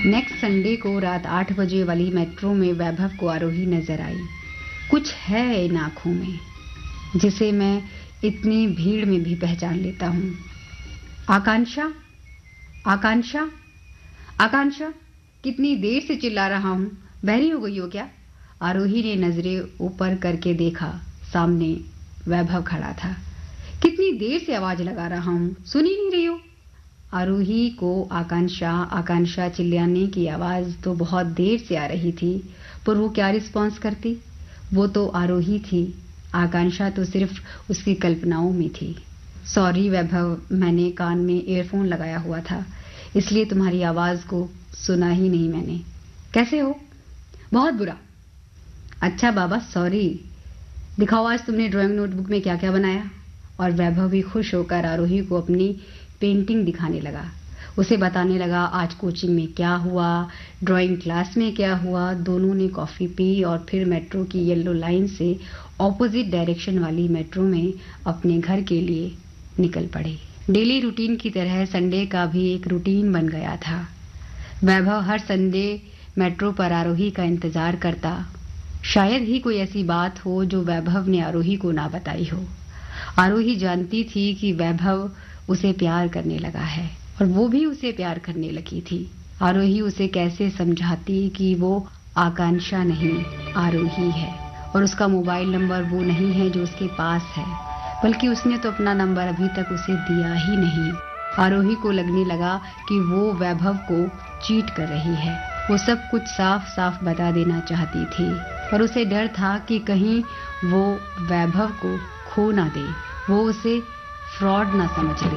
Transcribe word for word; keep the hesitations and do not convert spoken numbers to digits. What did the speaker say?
Next Sunday को रात आठ बजे वाली मेट्रो में वैभव को आरोही नजर आई। कुछ है इन आंखों में जिसे मैं इतनी भीड़ में भी पहचान लेता हूँ। आकांक्षा, आकांक्षा, आकांक्षा, कितनी देर से चिल्ला रहा हूँ, बहरी हो गई हो क्या? आरोही ने नजरें ऊपर करके देखा। सामने वैभव खड़ा था। कितनी देर से आवाज लगा रहा हूँ, सुन ही नहीं रही हो? आरोही को आकांक्षा आकांक्षा चिल्लाने की आवाज तो बहुत देर से आ रही थी, पर वो क्या रिस्पॉन्स करती? वो तो आरोही थी, आकांक्षा तो सिर्फ उसकी कल्पनाओं में थी। सॉरी वैभव, मैंने कान में ईयरफोन लगाया हुआ था, इसलिए तुम्हारी आवाज को सुना ही नहीं मैंने। कैसे हो? बहुत बुरा। अच्छा बाबा सॉरी। दिखाओ आज तुमने ड्राइंग नोटबुक में क्या क्या बनाया। और वैभव भी खुश होकर आरोही को अपनी पेंटिंग दिखाने लगा। उसे बताने लगा आज कोचिंग में क्या हुआ, ड्राइंग क्लास में क्या हुआ। दोनों ने कॉफी पी और फिर मेट्रो की येलो लाइन से ऑपोजिट डायरेक्शन वाली मेट्रो में अपने घर के लिए निकल पड़े। डेली रूटीन की तरह संडे का भी एक रूटीन बन गया था। वैभव हर संडे मेट्रो पर आरोही का इंतजार करता। शायद ही कोई ऐसी बात हो जो वैभव ने आरोही को ना बताई हो। आरोही जानती थी कि वैभव उसे प्यार करने लगा है और वो भी उसे प्यार करने लगी थी। आरोही उसे कैसे समझाती कि वो आकांक्षा नहीं आरोही है और उसका मोबाइल नंबर वो नहीं है जो उसके पास है, बल्कि उसने तो अपना नंबर अभी तक उसे दिया ही नहीं। आरोही को लगने लगा कि वो वैभव को चीट कर रही है। वो सब कुछ साफ साफ बता देना चाहती थी, पर उसे डर था कि कहीं वो वैभव को खो ना दे, वो उसे फ्रॉड ना समझ ले।